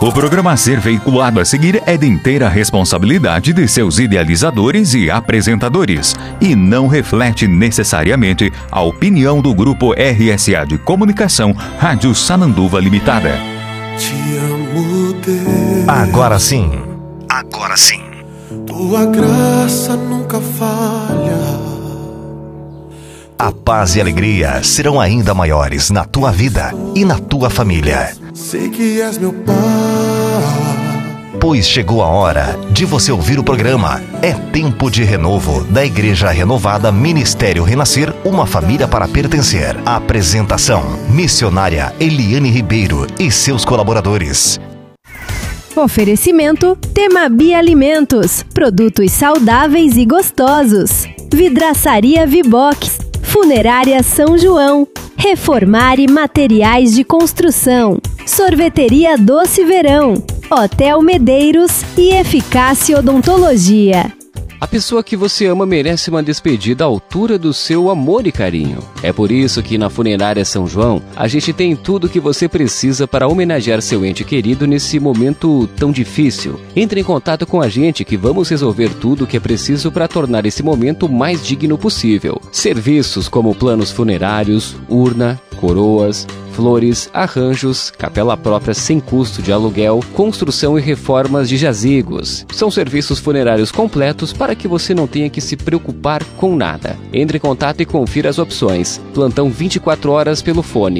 O programa a ser veiculado a seguir é de inteira responsabilidade de seus idealizadores e apresentadores e não reflete necessariamente a opinião do Grupo RSA de Comunicação Rádio Sananduva Limitada. Te amo, Deus. Agora sim. Tua graça nunca falha. A paz e alegria serão ainda maiores na tua vida e na tua família. Sei que és meu pai. Pois chegou a hora de você ouvir o programa É Tempo de Renovo, da Igreja Renovada Ministério Renascer, uma família para pertencer. Apresentação, missionária Eliane Ribeiro e seus colaboradores. Oferecimento Temabi Alimentos, produtos saudáveis e gostosos. Vidraçaria Vibox, Funerária São João, Reformare Materiais de Construção, Sorveteria Doce Verão, Hotel Medeiros e Eficácia Odontologia. A pessoa que você ama merece uma despedida à altura do seu amor e carinho. É por isso que na Funerária São João, a gente tem tudo o que você precisa para homenagear seu ente querido nesse momento tão difícil. Entre em contato com a gente que vamos resolver tudo o que é preciso para tornar esse momento o mais digno possível. Serviços como planos funerários, urna, coroas, flores, arranjos, capela própria sem custo de aluguel, construção e reformas de jazigos. São serviços funerários completos para que você não tenha que se preocupar com nada. Entre em contato e confira as opções. Plantão 24 horas pelo fone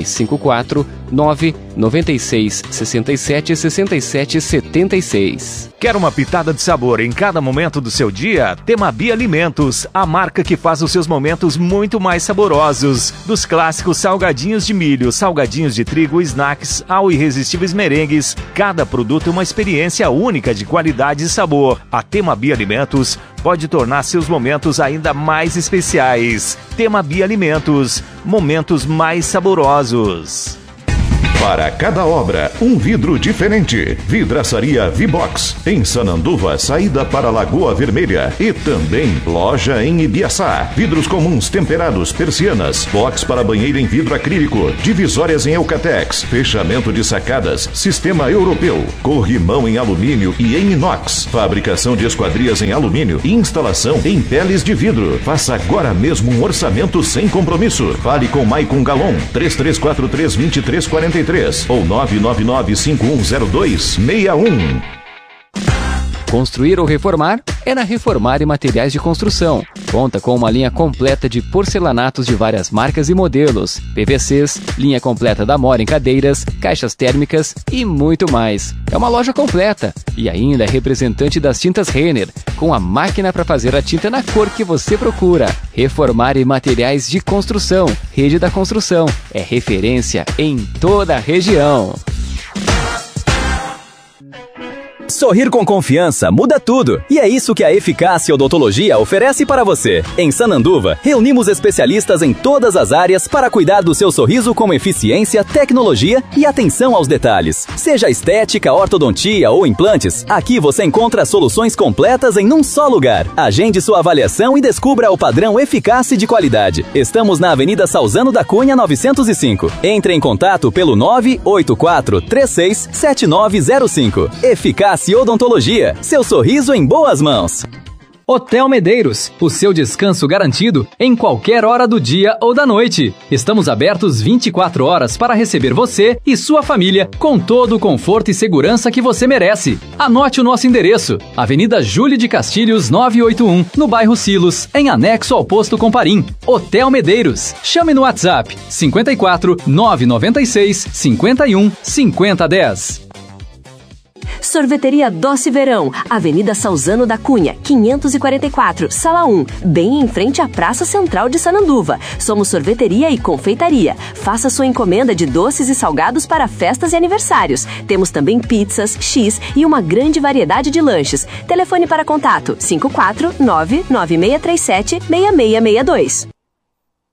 549 96 67 67 76. Quer uma pitada de sabor em cada momento do seu dia? Temabi Alimentos, a marca que faz os seus momentos muito mais saborosos. Dos clássicos salgadinhos de milho, salgadinhos de trigo, snacks, ao irresistíveis merengues, cada produto é uma experiência única de qualidade e sabor. A Temabi Alimentos pode tornar seus momentos ainda mais especiais. Temabi Alimentos, momentos mais saborosos. Para cada obra, um vidro diferente. Vidraçaria Vibox, em Sananduva, saída para Lagoa Vermelha. E também loja em Ibiaçá. Vidros comuns temperados, persianas, box para banheiro em vidro acrílico, divisórias em Eucatex, fechamento de sacadas, sistema europeu, corrimão em alumínio e em inox, fabricação de esquadrias em alumínio e instalação em peles de vidro. Faça agora mesmo um orçamento sem compromisso. Fale com Maicon Galon, 3343-2343 ou 999-5102-61. Construir ou reformar? É na Reformare Materiais de Construção. Conta com uma linha completa de porcelanatos de várias marcas e modelos, PVCs, linha completa da Mora em cadeiras, caixas térmicas e muito mais. É uma loja completa e ainda é representante das tintas Renner, com a máquina para fazer a tinta na cor que você procura. Reformare Materiais de Construção, Rede da Construção, é referência em toda a região. Sorrir com confiança muda tudo. E é isso que a Eficácia Odontologia oferece para você. Em Sananduva, reunimos especialistas em todas as áreas para cuidar do seu sorriso com eficiência, tecnologia e atenção aos detalhes. Seja estética, ortodontia ou implantes, aqui você encontra soluções completas em um só lugar. Agende sua avaliação e descubra o padrão eficácia de qualidade. Estamos na Avenida Salzano da Cunha 905. Entre em contato pelo 984367905. Eficácia Odontologia, seu sorriso em boas mãos. Hotel Medeiros, o seu descanso garantido em qualquer hora do dia ou da noite. Estamos abertos 24 horas para receber você e sua família com todo o conforto e segurança que você merece. Anote o nosso endereço: Avenida Júlio de Castilhos 981, no bairro Silos, em anexo ao posto Comparim. Hotel Medeiros. Chame no WhatsApp 54 996 51 5010. Sorveteria Doce Verão, Avenida Salzano da Cunha, 544, Sala 1, bem em frente à Praça Central de Sananduva. Somos sorveteria e confeitaria. Faça sua encomenda de doces e salgados para festas e aniversários. Temos também pizzas, X e uma grande variedade de lanches. Telefone para contato 549-9637-6662.